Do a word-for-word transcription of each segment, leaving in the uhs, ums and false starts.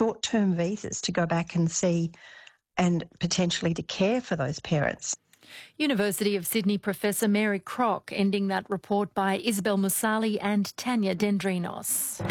short-term visas to go back and see and potentially to care for those parents. University of Sydney professor Mary Crock ending that report by Isabel Musali and Tanya Dendrinos.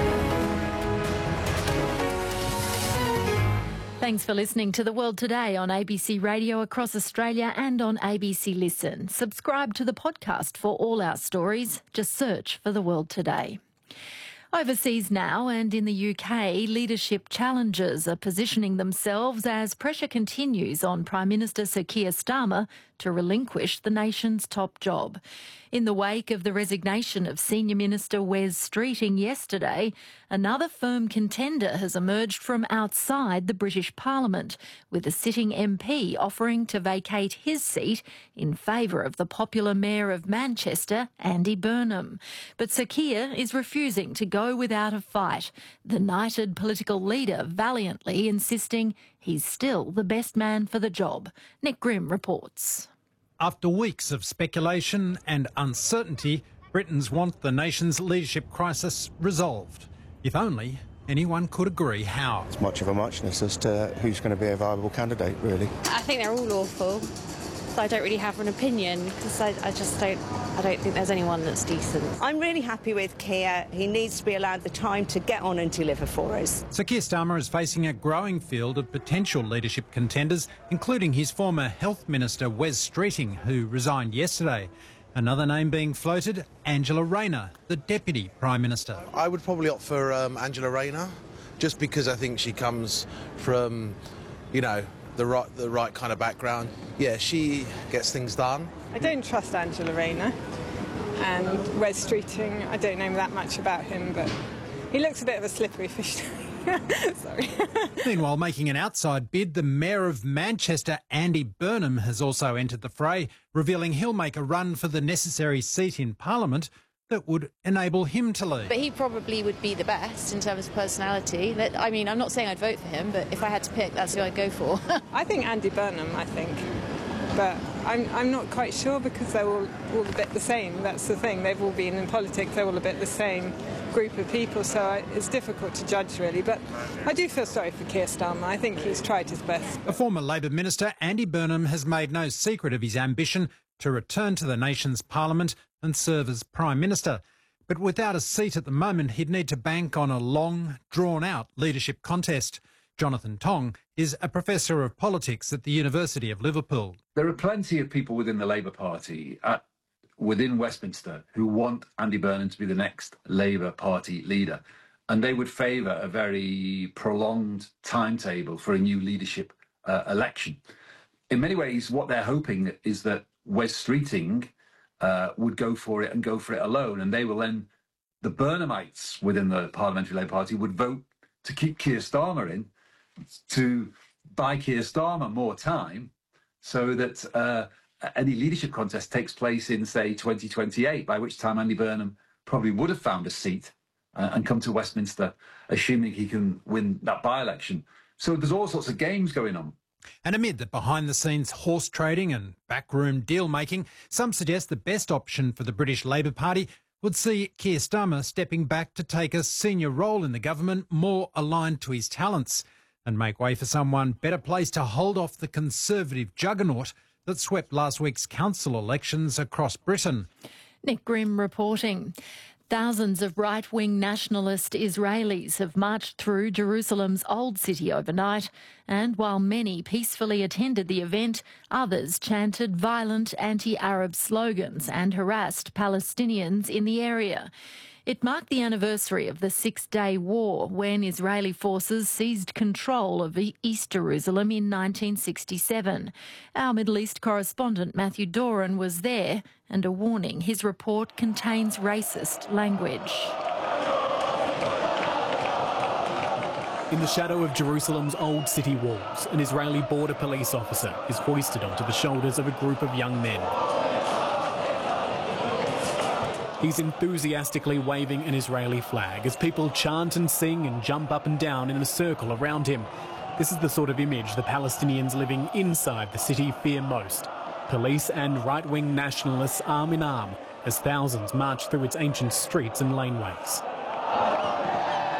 Thanks for listening to The World Today on A B C Radio across Australia and on A B C Listen. Subscribe to the podcast for all our stories. Just search for The World Today. Overseas now and in the U K, leadership challengers are positioning themselves as pressure continues on Prime Minister Sir Keir Starmer to relinquish the nation's top job. In the wake of the resignation of Senior Minister Wes Streeting yesterday, another firm contender has emerged from outside the British Parliament, with a sitting M P offering to vacate his seat in favour of the popular Mayor of Manchester, Andy Burnham. But Sir Keir is refusing to go without a fight, the knighted political leader valiantly insisting he's still the best man for the job. Nick Grimm reports. After weeks of speculation and uncertainty, Britons want the nation's leadership crisis resolved. If only anyone could agree how. It's much of a muchness as to who's going to be a viable candidate, really. I think they're all awful. So I don't really have an opinion because I, I just don't, I don't think there's anyone that's decent. I'm really happy with Keir. He needs to be allowed the time to get on and deliver for us. Sir Keir Starmer is facing a growing field of potential leadership contenders, including his former Health Minister Wes Streeting, who resigned yesterday. Another name being floated, Angela Rayner, the Deputy Prime Minister. I would probably opt for um, Angela Rayner, just because I think she comes from, you know, the right, the right kind of background. Yeah, she gets things done. I don't trust Angela Rayner, and Wes Streeting, I don't know that much about him, but he looks a bit of a slippery fish. Sorry. Meanwhile, making an outside bid, the Mayor of Manchester, Andy Burnham, has also entered the fray, revealing he'll make a run for the necessary seat in Parliament that would enable him to lead. But he probably would be the best in terms of personality. That, I mean, I'm not saying I'd vote for him, but if I had to pick, that's who I'd go for. I think Andy Burnham, I think. But I'm, I'm not quite sure because they're all, all a bit the same. That's the thing. They've all been in politics. They're all a bit the same group of people, so I, it's difficult to judge, really. But I do feel sorry for Keir Starmer. I think he's tried his best. A former Labor minister, Andy Burnham, has made no secret of his ambition to return to the nation's parliament and serve as Prime Minister. But without a seat at the moment, he'd need to bank on a long, drawn-out leadership contest. Jonathan Tong is a professor of politics at the University of Liverpool. There are plenty of people within the Labour Party, at, within Westminster, who want Andy Burnham to be the next Labour Party leader. And they would favour a very prolonged timetable for a new leadership uh, election. In many ways, what they're hoping is that Wes Streeting uh, would go for it and go for it alone, and they will then, the Burnhamites within the Parliamentary Labour Party would vote to keep Keir Starmer in, to buy Keir Starmer more time, so that uh, any leadership contest takes place in, say, twenty twenty-eight, by which time Andy Burnham probably would have found a seat uh, and come to Westminster, assuming he can win that by-election. So there's all sorts of games going on. And amid the behind-the-scenes horse trading and backroom deal-making, some suggest the best option for the British Labour Party would see Keir Starmer stepping back to take a senior role in the government more aligned to his talents and make way for someone better placed to hold off the Conservative juggernaut that swept last week's council elections across Britain. Nick Grimm reporting. Thousands of right-wing nationalist Israelis have marched through Jerusalem's Old City overnight, and while many peacefully attended the event, others chanted violent anti-Arab slogans and harassed Palestinians in the area. It marked the anniversary of the Six-Day War, when Israeli forces seized control of East Jerusalem in nineteen sixty-seven. Our Middle East correspondent Matthew Doran was there, and a warning: his report contains racist language. In the shadow of Jerusalem's old city walls, an Israeli border police officer is hoisted onto the shoulders of a group of young men. He's enthusiastically waving an Israeli flag as people chant and sing and jump up and down in a circle around him. This is the sort of image the Palestinians living inside the city fear most. Police and right-wing nationalists arm in arm as thousands march through its ancient streets and laneways.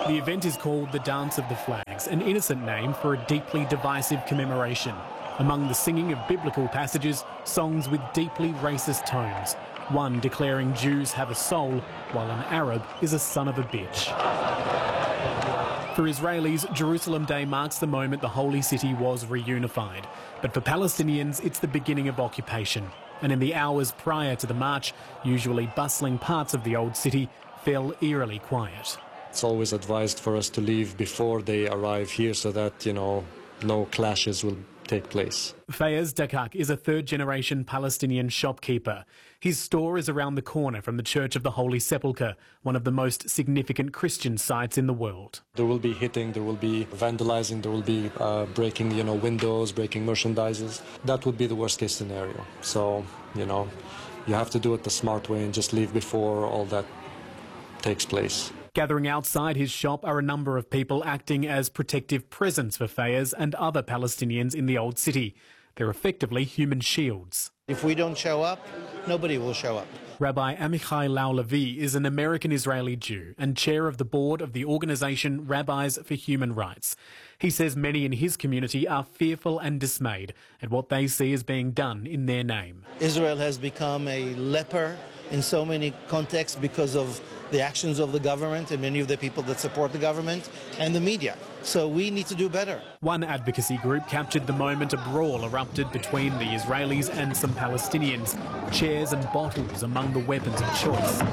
The event is called the Dance of the Flags, an innocent name for a deeply divisive commemoration. Among the singing of biblical passages, songs with deeply racist tones. One declaring Jews have a soul, while an Arab is a son of a bitch. For Israelis, Jerusalem Day marks the moment the Holy City was reunified. But for Palestinians, it's the beginning of occupation. And in the hours prior to the march, usually bustling parts of the old city fell eerily quiet. It's always advised for us to leave before they arrive here so that, you know, no clashes will take place. Fayez Dakak is a third-generation Palestinian shopkeeper. His store is around the corner from the Church of the Holy Sepulchre, one of the most significant Christian sites in the world. There will be hitting, there will be vandalizing, there will be uh, breaking, you know, windows, breaking merchandises. That would be the worst-case scenario. So, you know, you have to do it the smart way and just leave before all that takes place. Gathering outside his shop are a number of people acting as protective presence for Fayez and other Palestinians in the old city. They're effectively human shields. If we don't show up, nobody will show up. Rabbi Amichai Lau-Levi is an American-Israeli Jew and chair of the board of the organisation Rabbis for Human Rights. He says many in his community are fearful and dismayed at what they see as being done in their name. Israel has become a leper in so many contexts because of the actions of the government and many of the people that support the government and the media. So we need to do better. One advocacy group captured the moment a brawl erupted between the Israelis and some Palestinians. Chairs and bottles among the weapons of choice.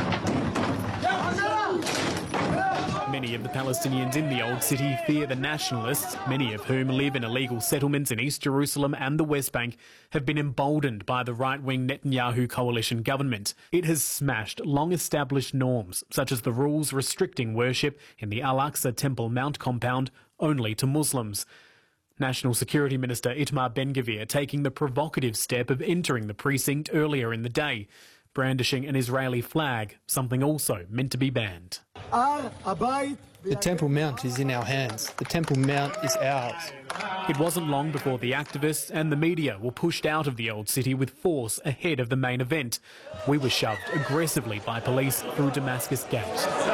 Many of the Palestinians in the old city fear the nationalists, many of whom live in illegal settlements in East Jerusalem and the West Bank, have been emboldened by the right-wing Netanyahu coalition government. It has smashed long-established norms, such as the rules restricting worship in the Al-Aqsa Temple Mount compound only to Muslims. National Security Minister Itamar Ben-Gvir taking the provocative step of entering the precinct earlier in the day, brandishing an Israeli flag, something also meant to be banned. The Temple Mount is in our hands. The Temple Mount is ours. It wasn't long before the activists and the media were pushed out of the old city with force ahead of the main event. We were shoved aggressively by police through Damascus Gate.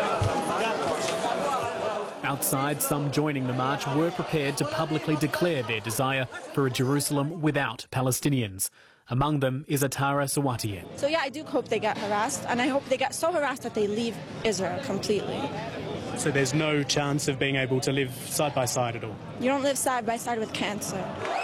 Outside, some joining the march were prepared to publicly declare their desire for a Jerusalem without Palestinians. Among them is Atara Sawatieh. So yeah, I do hope they get harassed, and I hope they get so harassed that they leave Israel completely. So there's no chance of being able to live side by side at all? You don't live side by side with cancer.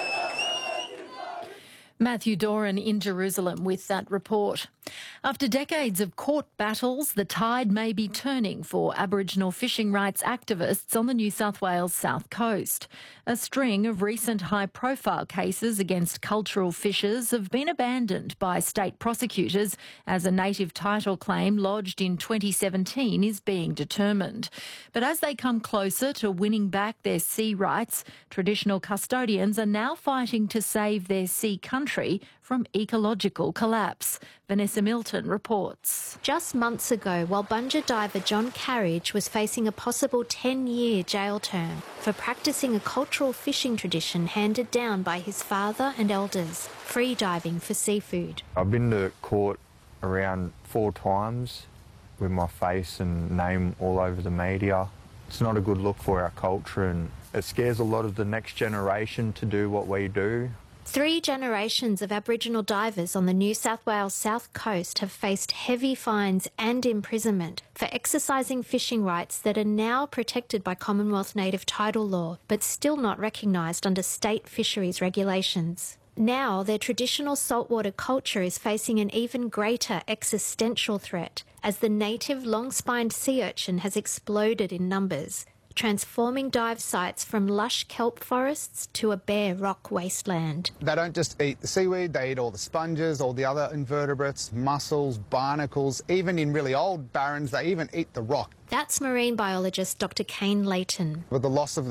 Matthew Doran in Jerusalem with that report. After decades of court battles, the tide may be turning for Aboriginal fishing rights activists on the New South Wales south coast. A string of recent high-profile cases against cultural fishers have been abandoned by state prosecutors as a native title claim lodged in twenty seventeen is being determined. But as they come closer to winning back their sea rights, traditional custodians are now fighting to save their sea country from ecological collapse. Vanessa Milton reports. Just months ago, while bungee diver John Carriage was facing a possible ten-year jail term for practising a cultural fishing tradition handed down by his father and elders, free diving for seafood. I've been to court around four times with my face and name all over the media. It's not a good look for our culture, and it scares a lot of the next generation to do what we do. Three generations of Aboriginal divers on the New South Wales south coast have faced heavy fines and imprisonment for exercising fishing rights that are now protected by Commonwealth native title law, but still not recognised under state fisheries regulations. Now, their traditional saltwater culture is facing an even greater existential threat as the native long-spined sea urchin has exploded in numbers, transforming dive sites from lush kelp forests to a bare rock wasteland. They don't just eat the seaweed, they eat all the sponges, all the other invertebrates, mussels, barnacles. Even in really old barrens, they even eat the rock. That's marine biologist Doctor Kane Leighton. With the loss of